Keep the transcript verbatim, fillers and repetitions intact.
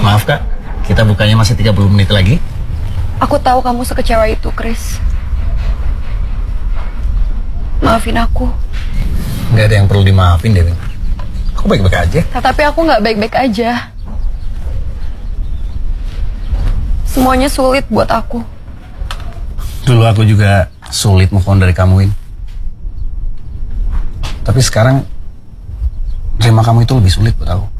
Maaf kak, kita bukanya masih tiga puluh menit lagi. Aku tahu kamu sekecewa itu, Chris. Maafin aku. Gak ada yang perlu dimaafin, Dewi. Aku baik-baik aja. Tapi aku nggak baik-baik aja. Semuanya sulit buat aku. Dulu aku juga sulit move on dari kamu, Win. Tapi sekarang terima kamu itu lebih sulit buat aku.